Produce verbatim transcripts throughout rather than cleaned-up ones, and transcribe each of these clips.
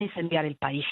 incendiar el país.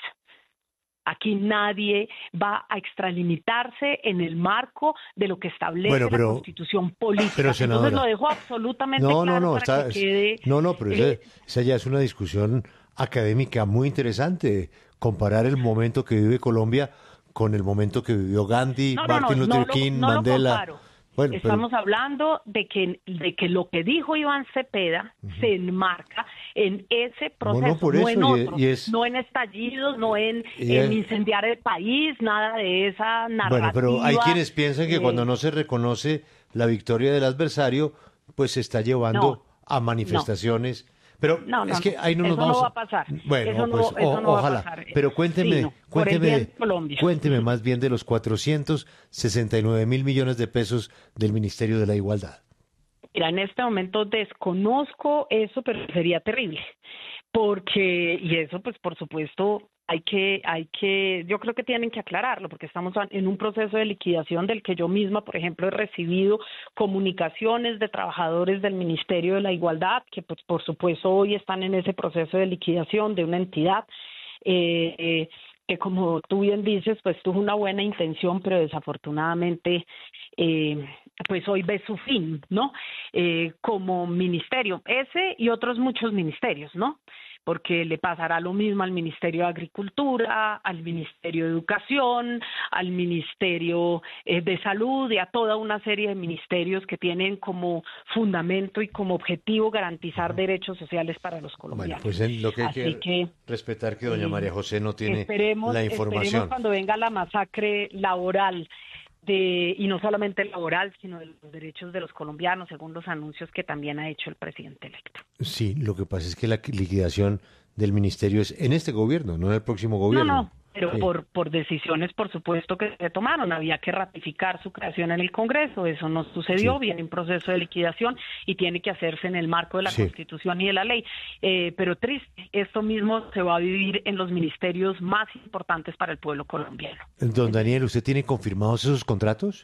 Aquí nadie va a extralimitarse en el marco de lo que establece bueno, pero, la Constitución política. Pero, senadora, entonces lo dejo absolutamente no, claro no, no, para está, que quede... No, no, pero eh, esa, esa ya es una discusión académica muy interesante, comparar el momento que vive Colombia con el momento que vivió Gandhi, no, Martin no, no, Luther no King, lo, no Mandela... Lo comparo. Bueno, Estamos pero... hablando de que, de que lo que dijo Iván Cepeda uh-huh. se enmarca en ese proceso, no, no, por no eso, en otro, y es, no en estallidos, no en, es, en incendiar el país, nada de esa narrativa. Bueno, pero hay quienes piensan que eh, cuando no se reconoce la victoria del adversario, pues se está llevando no, a manifestaciones... No. Pero no, no, es que ahí no nos eso vamos no va a pasar. Bueno, eso no, pues eso o, no ojalá. Va a pasar. Pero cuénteme, sí, no, cuénteme, Colombia. cuénteme más bien de los cuatrocientos sesenta y nueve mil millones de pesos del Ministerio de la Igualdad. Mira, en este momento desconozco eso, pero sería terrible, porque y eso, pues, por supuesto. Hay que, hay que, yo creo que tienen que aclararlo, porque estamos en un proceso de liquidación del que yo misma, por ejemplo, he recibido comunicaciones de trabajadores del Ministerio de la Igualdad, que pues por supuesto hoy están en ese proceso de liquidación de una entidad eh, eh, que, como tú bien dices, pues tuvo una buena intención, pero desafortunadamente eh, pues hoy ve su fin, ¿no? Eh, como ministerio, ese y otros muchos ministerios, ¿no? Porque le pasará lo mismo al Ministerio de Agricultura, al Ministerio de Educación, al Ministerio eh, de Salud y a toda una serie de ministerios que tienen como fundamento y como objetivo garantizar derechos sociales para los colombianos. Bueno, pues en lo que hay que, que respetar que doña María José no tiene esperemos, la información. Esperemos cuando venga la masacre laboral. De, y no solamente laboral, sino de los derechos de los colombianos, según los anuncios que también ha hecho el presidente electo. Sí, lo que pasa es que la liquidación del ministerio es en este gobierno, no en el próximo gobierno. No, no, pero sí. por, por decisiones, por supuesto, que se tomaron. Había que ratificar su creación en el Congreso, eso no sucedió, sí. Viene en proceso de liquidación y tiene que hacerse en el marco de la sí. Constitución y de la ley. Eh, pero triste, esto mismo se va a vivir en los ministerios más importantes para el pueblo colombiano. Don Daniel, ¿usted tiene confirmados esos contratos?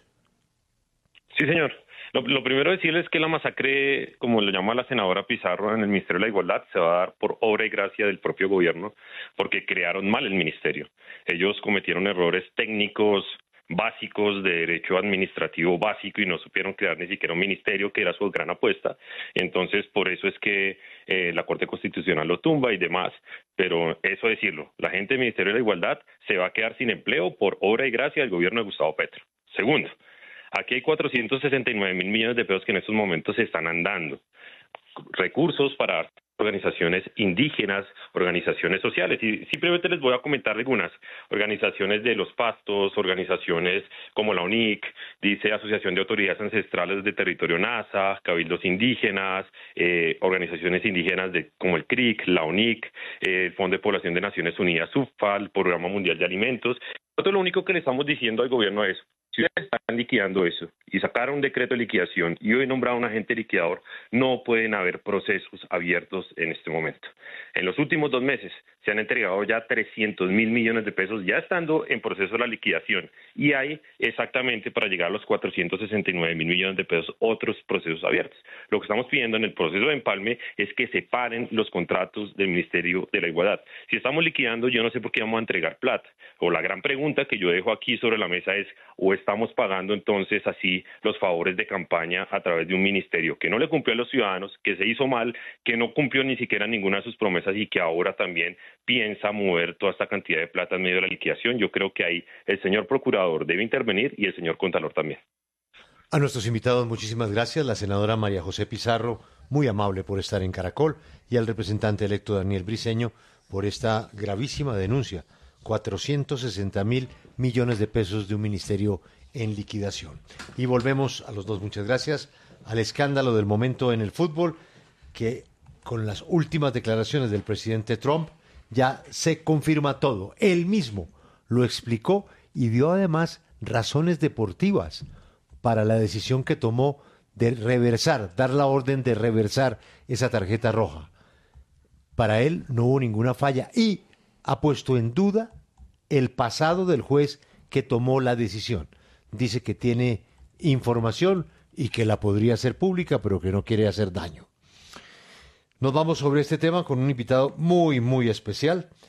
Sí, señor. Lo, lo primero decirles es que la masacre, como lo llama la senadora Pizarro en el Ministerio de la Igualdad, se va a dar por obra y gracia del propio gobierno, porque crearon mal el ministerio. Ellos cometieron errores técnicos básicos de derecho administrativo básico y no supieron crear ni siquiera un ministerio, que era su gran apuesta. Entonces, por eso es que eh, la Corte Constitucional lo tumba y demás. Pero eso decirlo, la gente del Ministerio de la Igualdad se va a quedar sin empleo por obra y gracia del gobierno de Gustavo Petro. Segundo, aquí hay cuatrocientos sesenta y nueve mil millones de pesos que en estos momentos se están andando. Recursos para organizaciones indígenas, organizaciones sociales. Y simplemente les voy a comentar algunas. Organizaciones de los pastos, organizaciones como la U N I C, dice Asociación de Autoridades Ancestrales de Territorio NASA, Cabildos Indígenas, eh, organizaciones indígenas de, como el C R I C, la U N I C, eh, el Fondo de Población de Naciones Unidas, SUFA, el Programa Mundial de Alimentos. Nosotros lo único que le estamos diciendo al gobierno es, si ustedes están liquidando eso y sacaron un decreto de liquidación y hoy nombraron a un agente liquidador, no pueden haber procesos abiertos en este momento. En los últimos dos meses se han entregado ya trescientos mil millones de pesos ya estando en proceso de la liquidación y hay exactamente para llegar a los cuatrocientos sesenta y nueve mil millones de pesos otros procesos abiertos. Lo que estamos pidiendo en el proceso de empalme es que se paren los contratos del Ministerio de la Igualdad. Si estamos liquidando, yo no sé por qué vamos a entregar plata. O la gran pregunta que yo dejo aquí sobre la mesa es, o estamos pagando entonces así los favores de campaña a través de un ministerio que no le cumplió a los ciudadanos, que se hizo mal, que no cumplió ni siquiera ninguna de sus promesas y que ahora también piensa mover toda esta cantidad de plata en medio de la liquidación. Yo creo que ahí el señor procurador debe intervenir y el señor contralor también. A nuestros invitados, muchísimas gracias. La senadora María José Pizarro, muy amable por estar en Caracol, y al representante electo Daniel Briceño por esta gravísima denuncia. cuatrocientos sesenta mil millones de pesos de un ministerio en liquidación. Y volvemos a los dos, muchas gracias, al escándalo del momento en el fútbol, que con las últimas declaraciones del presidente Trump ya se confirma todo. Él mismo lo explicó y dio además razones deportivas para la decisión que tomó de reversar, dar la orden de reversar esa tarjeta roja. Para él no hubo ninguna falla y ha puesto en duda el pasado del juez que tomó la decisión. Dice que tiene información y que la podría hacer pública, pero que no quiere hacer daño. Nos vamos sobre este tema con un invitado muy, muy especial.